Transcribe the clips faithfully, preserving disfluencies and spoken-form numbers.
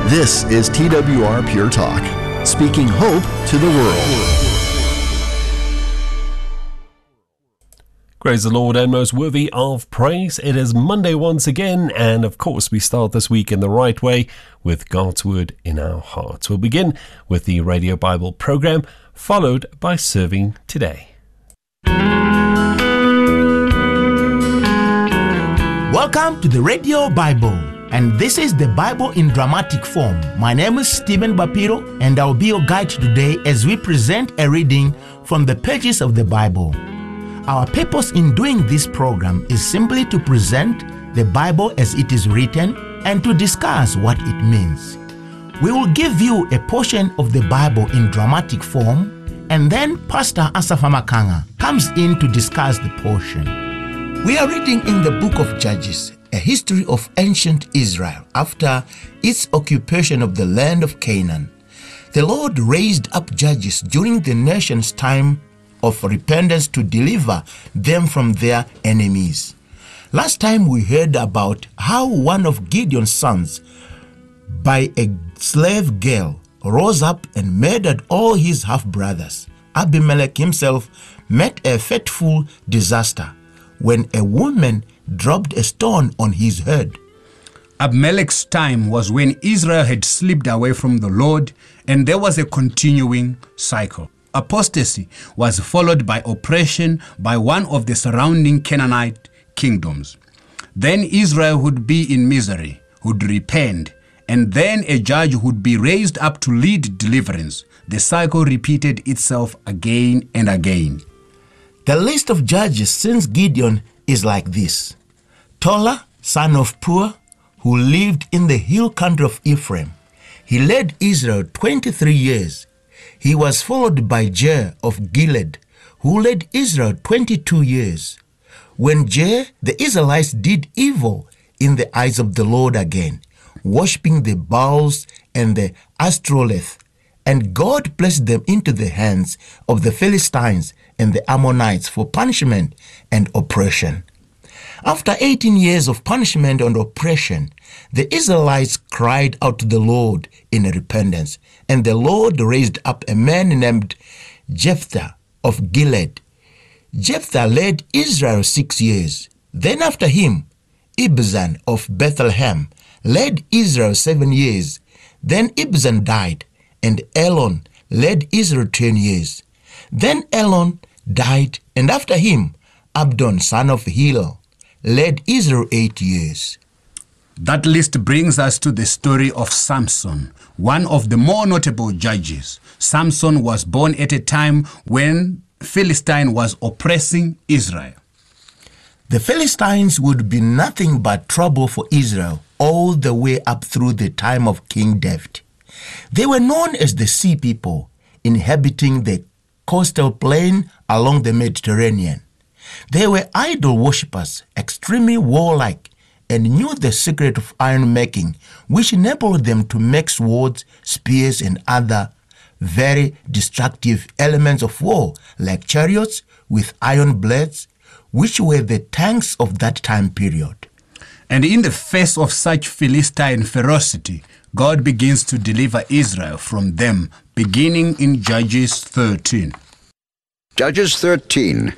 This is T W R Pure Talk, speaking hope to the world. Praise the Lord and most worthy of praise. It is Monday once again, and of course we start this week in the right way with God's Word in our hearts. We'll begin with the Radio Bible program, followed by Serving Today. Welcome to the Radio Bible, and this is the Bible in dramatic form. My name is Stephen Bapiro, and I'll be your guide today as we present a reading from the pages of the Bible. Our purpose in doing this program is simply to present the Bible as it is written and to discuss what it means. We will give you a portion of the Bible in dramatic form, and then Pastor Asafa Makanga comes in to discuss the portion. We are reading in the book of Judges, a history of ancient Israel after its occupation of the land of Canaan. The Lord raised up judges during the nation's time of repentance to deliver them from their enemies. Last time we heard about how one of Gideon's sons, by a slave girl, rose up and murdered all his half-brothers. Abimelech himself met a fateful disaster when a woman dropped a stone on his head. Abimelech's time was when Israel had slipped away from the Lord, and there was a continuing cycle. Apostasy was followed by oppression by one of the surrounding Canaanite kingdoms. Then Israel would be in misery, would repent, and then a judge would be raised up to lead deliverance. The cycle repeated itself again and again. The list of judges since Gideon is like this. Tola, son of Pur, who lived in the hill country of Ephraim. He led Israel twenty-three years. He was followed by Jair of Gilead, who led Israel twenty-two years. When Jair, the Israelites did evil in the eyes of the Lord again, worshipping the Baals and the Astroleth, and God placed them into the hands of the Philistines and the Ammonites for punishment and oppression. After eighteen years of punishment and oppression, the Israelites cried out to the Lord in repentance, and the Lord raised up a man named Jephthah of Gilead. Jephthah led Israel six years. Then after him, Ibzan of Bethlehem led Israel seven years. Then Ibzan died, and Elon led Israel ten years. Then Elon died, and after him, Abdon, son of Hillel, led Israel eight years. That list brings us to the story of Samson, one of the more notable judges. Samson was born at a time when Philistine was oppressing Israel. The Philistines would be nothing but trouble for Israel all the way up through the time of King David. They were known as the Sea People, inhabiting the coastal plain along the Mediterranean. They were idol worshippers, extremely warlike, and knew the secret of iron making, which enabled them to make swords, spears, and other very destructive elements of war, like chariots with iron blades, which were the tanks of that time period. And in the face of such Philistine ferocity, God begins to deliver Israel from them, beginning in Judges thirteen. Judges thirteen.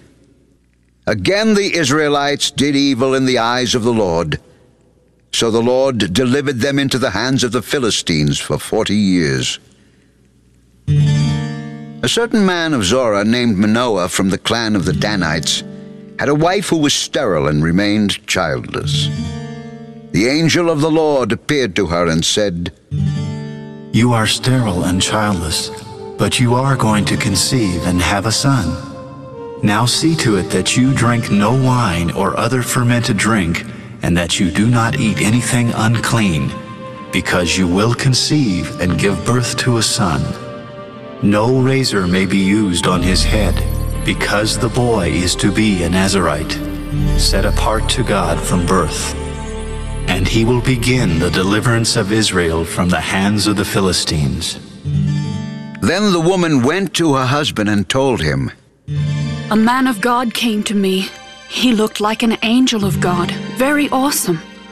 Again the Israelites did evil in the eyes of the Lord. So the Lord delivered them into the hands of the Philistines for forty years. A certain man of Zorah named Manoah from the clan of the Danites had a wife who was sterile and remained childless. The angel of the Lord appeared to her and said, "You are sterile and childless, but you are going to conceive and have a son. Now see to it that you drink no wine or other fermented drink, and that you do not eat anything unclean, because you will conceive and give birth to a son. No razor may be used on his head, because the boy is to be a Nazirite, set apart to God from birth. And he will begin the deliverance of Israel from the hands of the Philistines." Then the woman went to her husband and told him, "A man of God came to me. He looked like an angel of God, very awesome.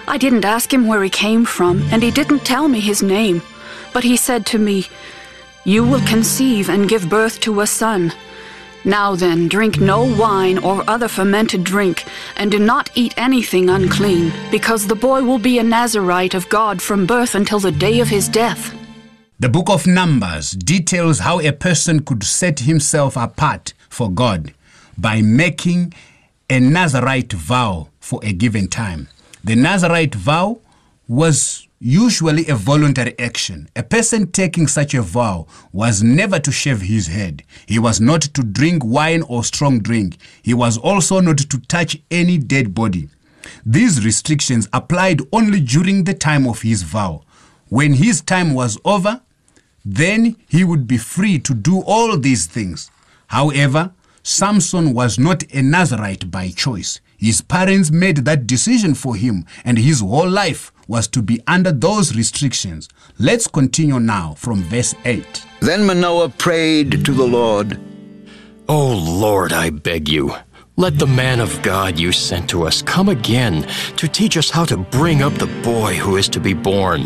I didn't ask him where he came from, and he didn't tell me his name. But he said to me, 'You will conceive and give birth to a son. Now then, drink no wine or other fermented drink, and do not eat anything unclean, because the boy will be a Nazirite of God from birth until the day of his death.'" The book of Numbers details how a person could set himself apart for God by making a Nazirite vow for a given time. The Nazirite vow was usually a voluntary action. A person taking such a vow was never to shave his head. He was not to drink wine or strong drink. He was also not to touch any dead body. These restrictions applied only during the time of his vow. When his time was over, then he would be free to do all these things. However, Samson was not a Nazirite by choice. His parents made that decision for him, and his whole life was to be under those restrictions. Let's continue now from verse eight. Then Manoah prayed to the Lord, "O Lord, I beg you, let the man of God you sent to us come again to teach us how to bring up the boy who is to be born."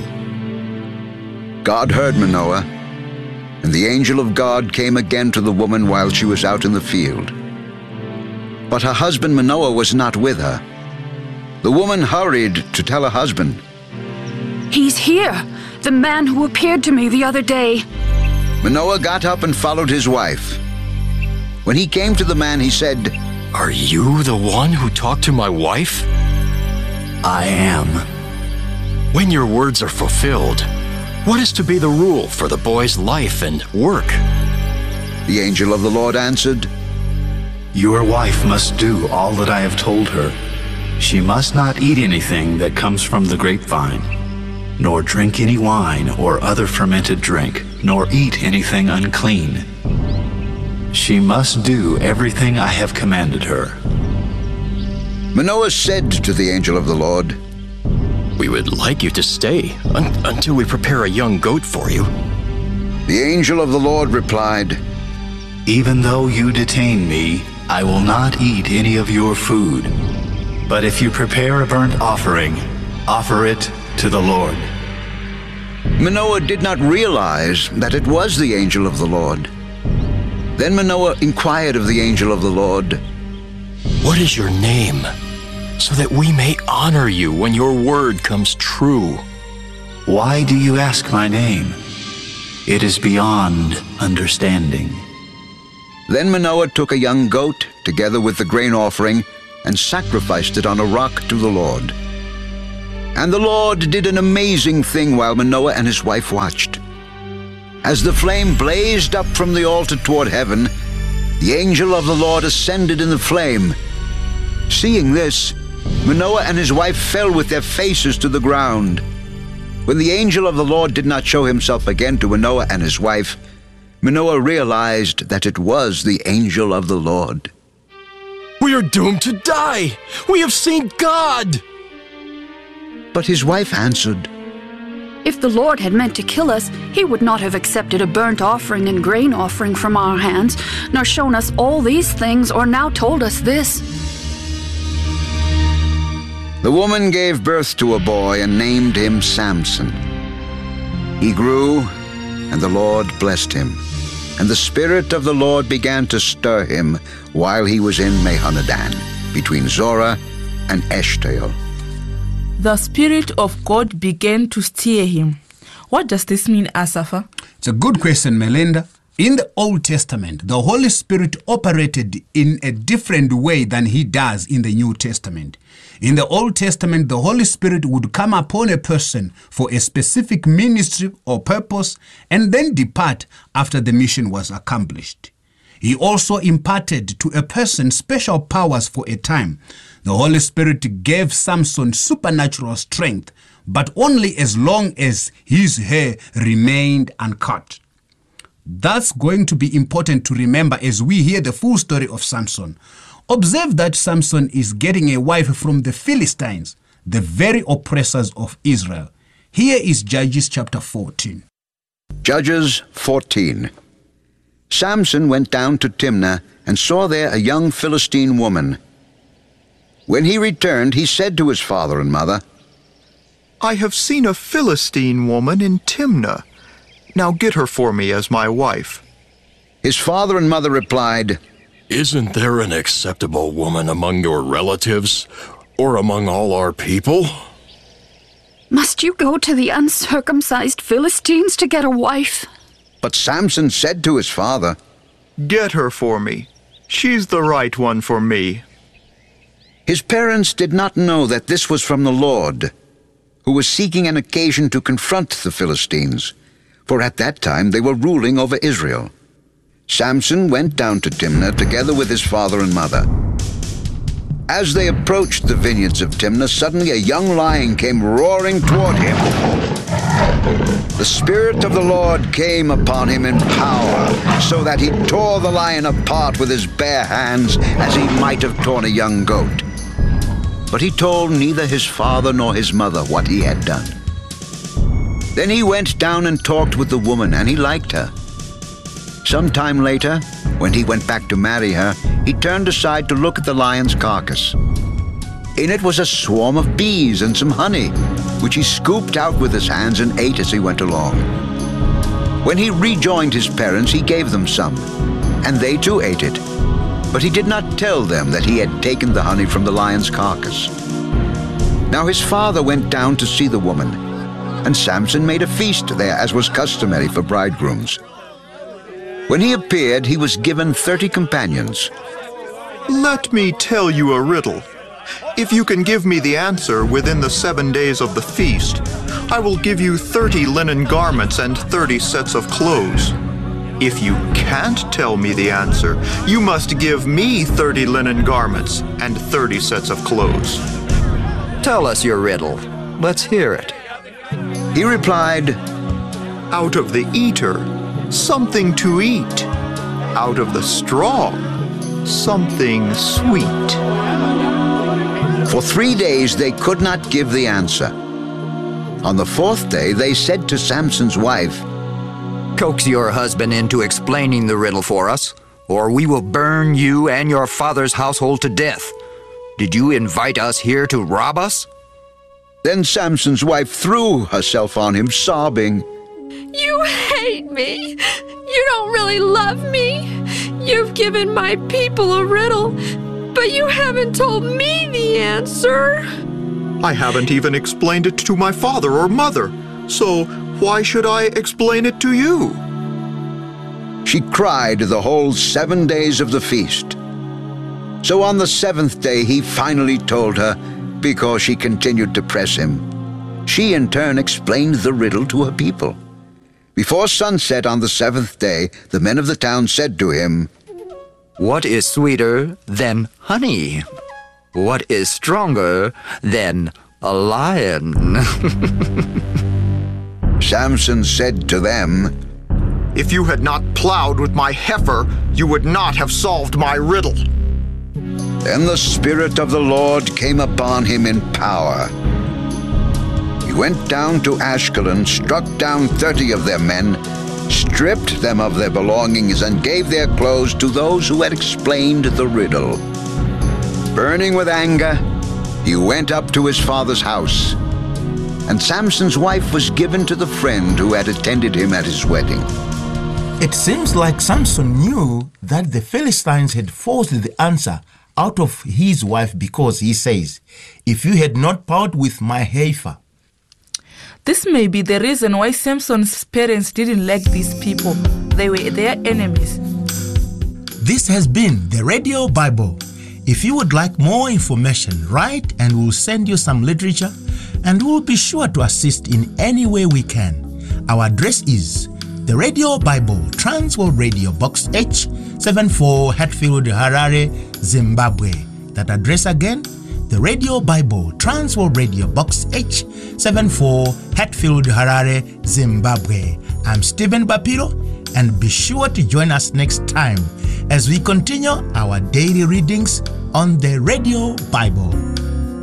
God heard Manoah, and the angel of God came again to the woman while she was out in the field. But her husband Manoah was not with her. The woman hurried to tell her husband, "He's here, the man who appeared to me the other day." Manoah got up and followed his wife. When he came to the man, he said, "Are you the one who talked to my wife?" I am. When your words are fulfilled, what is to be the rule for the boy's life and work?" The angel of the Lord answered, Your wife must do all that I have told her. She must not eat anything that comes from the grapevine, nor drink any wine or other fermented drink, nor eat anything unclean. She must do everything I have commanded her. Manoah said to the angel of the Lord, "We would like you to stay un- until we prepare a young goat for you." The angel of the Lord replied, Even though you detain me, I will not eat any of your food. But if you prepare a burnt offering, offer it to the Lord. Manoah did not realize that it was the angel of the Lord. Then Manoah inquired of the angel of the Lord, "What is your name, so that we may honor you when your word comes true?" Why do you ask my name? It is beyond understanding. Then Manoah took a young goat together with the grain offering and sacrificed it on a rock to the Lord. And the Lord did an amazing thing while Manoah and his wife watched. As the flame blazed up from the altar toward heaven, the angel of the Lord ascended in the flame. Seeing this, Manoah and his wife fell with their faces to the ground. When the angel of the Lord did not show himself again to Manoah and his wife, Manoah realized that it was the angel of the Lord. "We are doomed to die! We have seen God!" But his wife answered, If the Lord had meant to kill us, he would not have accepted a burnt offering and grain offering from our hands, nor shown us all these things, or now told us this. The woman gave birth to a boy and named him Samson. He grew, and the Lord blessed him. And the Spirit of the Lord began to stir him while he was in Mahaneh-dan, between Zorah and Eshtaol. The Spirit of God began to stir him. What does this mean, Asafa? It's a good question, Melinda. In the Old Testament, the Holy Spirit operated in a different way than he does in the New Testament. In the Old Testament, the Holy Spirit would come upon a person for a specific ministry or purpose and then depart after the mission was accomplished. He also imparted to a person special powers for a time. The Holy Spirit gave Samson supernatural strength, but only as long as his hair remained uncut. That's going to be important to remember as we hear the full story of Samson. Observe that Samson is getting a wife from the Philistines, the very oppressors of Israel. Here is Judges chapter fourteen. Judges fourteen. Samson went down to Timnah and saw there a young Philistine woman. When he returned, he said to his father and mother, I have seen a Philistine woman in Timnah. Now get her for me as my wife. His father and mother replied, Isn't there an acceptable woman among your relatives, or among all our people? Must you go to the uncircumcised Philistines to get a wife? But Samson said to his father, Get her for me. She's the right one for me. His parents did not know that this was from the Lord, who was seeking an occasion to confront the Philistines, for at that time they were ruling over Israel. Samson went down to Timnah together with his father and mother. As they approached the vineyards of Timnah, suddenly a young lion came roaring toward him. The Spirit of the Lord came upon him in power, so that he tore the lion apart with his bare hands, as he might have torn a young goat. But he told neither his father nor his mother what he had done. Then he went down and talked with the woman, and he liked her. Some time later, when he went back to marry her, he turned aside to look at the lion's carcass. In it was a swarm of bees and some honey, which he scooped out with his hands and ate as he went along. When he rejoined his parents, he gave them some, and they too ate it. But he did not tell them that he had taken the honey from the lion's carcass. Now his father went down to see the woman, and Samson made a feast there, as was customary for bridegrooms. When he appeared, he was given thirty companions. Let me tell you a riddle. If you can give me the answer within the seven days of the feast, I will give you thirty linen garments and thirty sets of clothes. If you can't tell me the answer, you must give me thirty linen garments and thirty sets of clothes. Tell us your riddle. Let's hear it. He replied, Out of the eater, something to eat. Out of the straw, something sweet. For three days they could not give the answer. On the fourth day they said to Samson's wife, Coax your husband into explaining the riddle for us, or we will burn you and your father's household to death. Did you invite us here to rob us? Then Samson's wife threw herself on him, sobbing, You hate me. You don't really love me. You've given my people a riddle, but you haven't told me the answer. I haven't even explained it to my father or mother, so why should I explain it to you? She cried the whole seven days of the feast. So on the seventh day he finally told her, because she continued to press him. She in turn explained the riddle to her people. Before sunset on the seventh day, the men of the town said to him, What is sweeter than honey? What is stronger than a lion? Samson said to them, If you had not plowed with my heifer, you would not have solved my riddle. Then the Spirit of the Lord came upon him in power. He went down to Ashkelon, struck down thirty of their men, stripped them of their belongings, and gave their clothes to those who had explained the riddle. Burning with anger, he went up to his father's house, and Samson's wife was given to the friend who had attended him at his wedding. It seems like Samson knew that the Philistines had forced the answer out of his wife, because he says, If you had not plowed with my heifer. This may be the reason why Samson's parents didn't like these people. They were their enemies. This has been the Radio Bible. If you would like more information, write and we'll send you some literature, and we'll be sure to assist in any way we can. Our address is The Radio Bible, Transworld Radio, Box H seventy-four, Hatfield, Harare, Zimbabwe. That address again, The Radio Bible, Transworld Radio, Box H seventy-four, Hatfield, Harare, Zimbabwe. I'm Stephen Bapiro, and be sure to join us next time as we continue our daily readings on the Radio Bible.